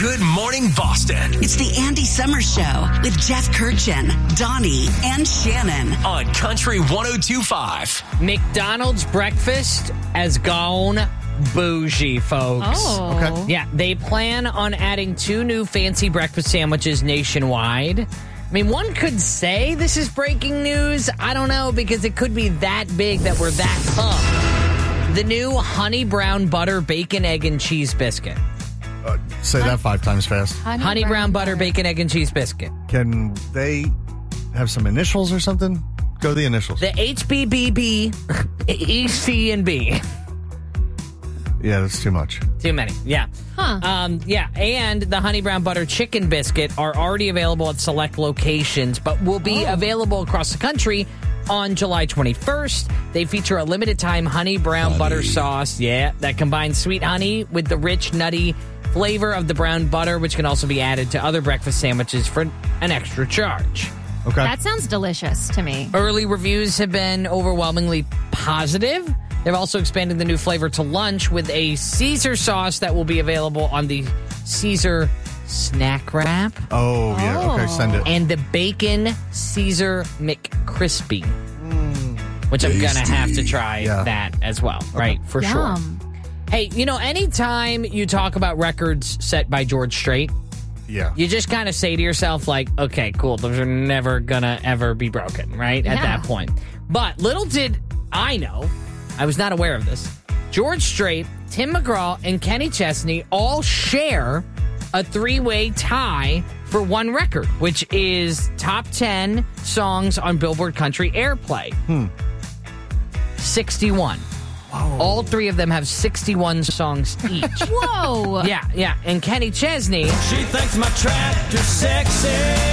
Good Morning Boston. It's the Andy Summers Show with Jeff Kirchin, Donnie, and Shannon. On Country 102.5. McDonald's breakfast has gone bougie, folks. Oh. Okay. Yeah, they plan on adding 2 new fancy breakfast sandwiches nationwide. I mean, one could say this is breaking news. I don't know, because it could be that big that we're that pumped. The new honey brown butter bacon, egg, and cheese biscuit. Say that 5 times fast. Honey brown butter bacon, egg, and cheese biscuit. Can they have some initials or something? Go the initials. The HBBB, EC, and B. Yeah, that's too much. Too many, yeah. Yeah, and the honey brown butter chicken biscuit are already available at select locations, but will be available across the country on July 21st. They feature a limited time honey brown butter sauce, that combines sweet honey with the rich, nutty flavor of the brown butter, which can also be added to other breakfast sandwiches for an extra charge. Okay. That sounds delicious to me. Early reviews have been overwhelmingly positive. They've also expanded the new flavor to lunch with a Caesar sauce that will be available on the Caesar snack wrap. Oh, yeah. Okay, send it. And the bacon Caesar McCrispy, which I'm going to have to try that as well, right? For sure. Hey, anytime you talk about records set by George Strait, you just kind of say to yourself, like, okay, cool, those are never going to ever be broken, right? At that point. But little did I know, I was not aware of this, George Strait, Tim McGraw, and Kenny Chesney all share a 3-way tie for one record, which is top 10 songs on Billboard Country Airplay. 61. Whoa. All 3 of them have 61 songs each. Whoa! Yeah. And Kenny Chesney... She thinks my tractor sexy.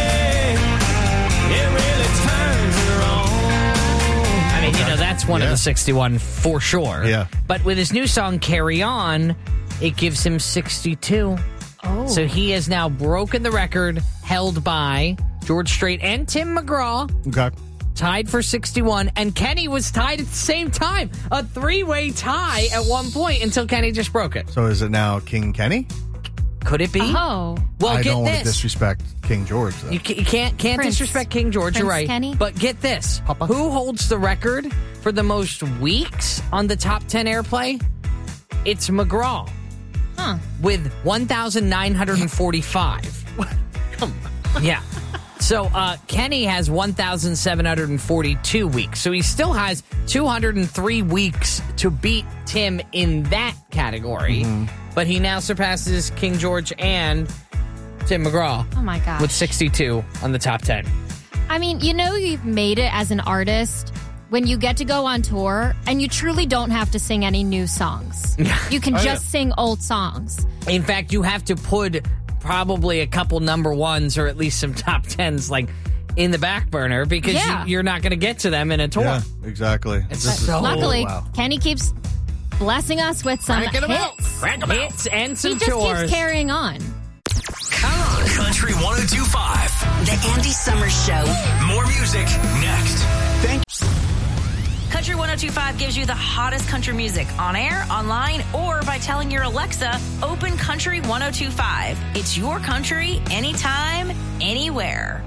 It really turns her on. I mean, that's one of the 61 for sure. Yeah. But with his new song, Carry On, it gives him 62. Oh. So he has now broken the record held by George Strait and Tim McGraw. Okay. Tied for 61, and Kenny was tied at the same time. A 3-way tie at one point until Kenny just broke it. So is it now King Kenny? Could it be? Oh. Well, I get don't want to this. disrespect King George, though. You can't Prince. disrespect King George. Prince You're right. Kenny? But get this. Papa? Who holds the record for the most weeks on the top 10 airplay? It's McGraw. With 1,945. Come on. Yeah. So Kenny has 1,742 weeks. So he still has 203 weeks to beat Tim in that category. But he now surpasses King George and Tim McGraw. Oh, my gosh. With 62 on the top 10. I mean, you've made it as an artist when you get to go on tour and you truly don't have to sing any new songs. You can just sing old songs. In fact, you have to put probably a couple number ones or at least some top 10s like in the back burner because you're not going to get to them in a tour. Yeah, exactly. Luckily, Kenny keeps blessing us with some hits. Hits and some he just tours. keeps carrying on. Come on. Country 102.5. The Andy Summers Show. More music next. Country 102.5 gives you the hottest country music on air, online, or by telling your Alexa, open Country 102.5. It's your country, anytime, anywhere.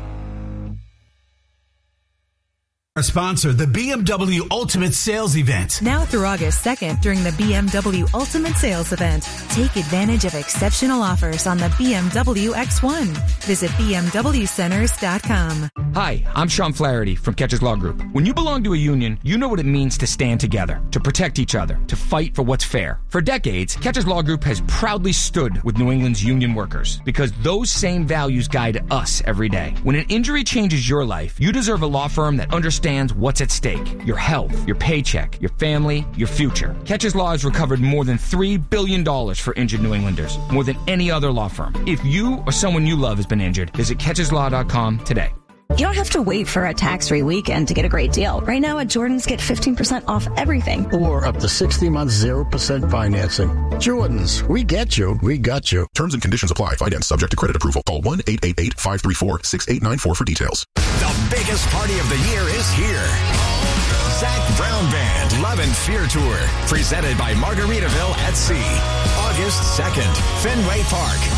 Our sponsor, the BMW Ultimate Sales Event. Now through August 2nd, during the BMW Ultimate Sales Event, take advantage of exceptional offers on the BMW X1. Visit BMWcenters.com. Hi, I'm Sean Flaherty from Catches Law Group. When you belong to a union, you know what it means to stand together, to protect each other, to fight for what's fair. For decades, Catches Law Group has proudly stood with New England's union workers because those same values guide us every day. When an injury changes your life, you deserve a law firm that understands what's at stake. Your health, your paycheck, your family, your future. Catches Law has recovered more than $3 billion for injured New Englanders, more than any other law firm. If you or someone you love has been injured, visit catcheslaw.com today. You don't have to wait for a tax-free weekend to get a great deal. Right now at Jordan's, get 15% off everything. Or up to 60 months, 0% financing. Jordan's, we get you, we got you. Terms and conditions apply. Finance subject to credit approval. Call 1-888-534-6894 for details. The biggest party of the year is here. Zach Brown Band Love and Fear Tour, presented by Margaritaville at Sea. August 2nd, Fenway Park.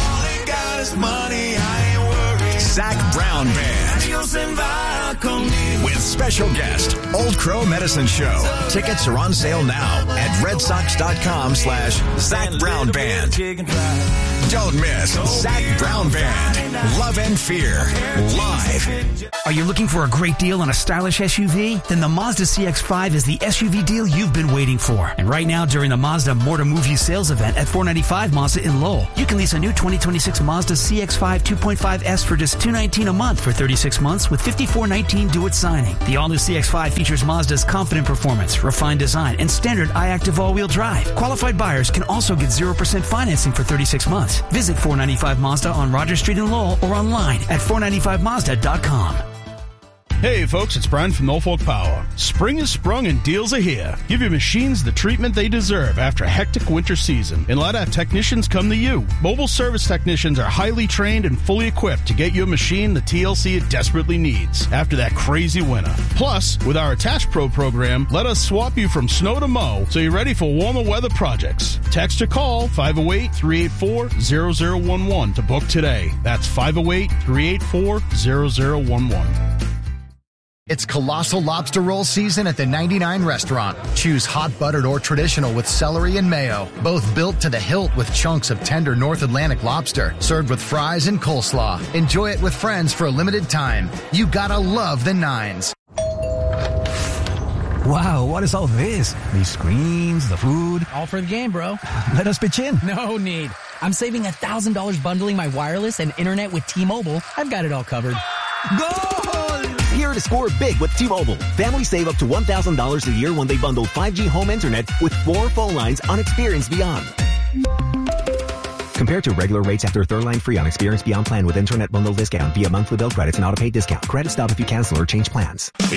he got his money, I ain't worried. Zach Brown Band. With special guest, Old Crow Medicine Show. Tickets are on sale now at redsox.com/Zach Brown Band. Don't miss Zach Brown Band. Love and Fear. Live. Are you looking for a great deal on a stylish SUV? Then the Mazda CX-5 is the SUV deal you've been waiting for. And right now, during the Mazda More to Move You sales event at 495 Mazda in Lowell, you can lease a new 2026 Mazda CX-5 2.5S for just $219 a month for 36 months with $54.19 due at signing. The all-new CX-5 features Mazda's confident performance, refined design, and standard iActive all-wheel drive. Qualified buyers can also get 0% financing for 36 months. Visit 495 Mazda on Rogers Street in Lowell or online at 495mazda.com. Hey folks, it's Brian from Norfolk Power. Spring is sprung and deals are here. Give your machines the treatment they deserve after a hectic winter season. And let our technicians come to you. Mobile service technicians are highly trained and fully equipped to get your machine the TLC it desperately needs after that crazy winter. Plus, with our Attach Pro program, let us swap you from snow to mow so you're ready for warmer weather projects. Text or call 508-384-0011 to book today. That's 508-384-0011. It's Colossal Lobster Roll season at the 99 Restaurant. Choose hot buttered or traditional with celery and mayo. Both built to the hilt with chunks of tender North Atlantic lobster. Served with fries and coleslaw. Enjoy it with friends for a limited time. You gotta love the Nines. Wow, what is all this? These screens, the food. All for the game, bro. Let us pitch in. No need. I'm saving $1,000 bundling my wireless and internet with T-Mobile. I've got it all covered. Goal! Here to score big with T-Mobile. Families save up to $1,000 a year when they bundle 5G home internet with 4 phone lines on Experience Beyond. Compared to regular rates after third line free on Experience Beyond plan with internet bundle discount via monthly bill credits and auto-pay discount. Credit stop if you cancel or change plans.